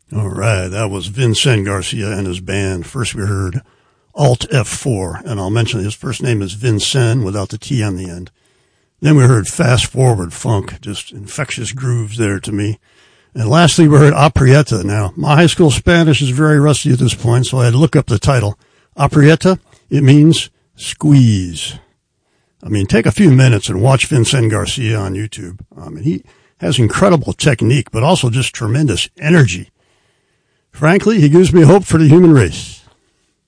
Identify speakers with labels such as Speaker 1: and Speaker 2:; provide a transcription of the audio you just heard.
Speaker 1: All right, that was Vincent Garcia and his band. First we heard Alt F4, and I'll mention his first name is Vincent without the T on the end. Then we heard Fast Forward Funk, just infectious grooves there to me. And lastly, we heard Aprieta. Now, my high school Spanish is very rusty at this point, so I had to look up the title. Aprieta, it means squeeze. I mean, take a few minutes and watch Vincent Garcia on YouTube. He has incredible technique, but also just tremendous energy. Frankly, he gives me hope for the human race.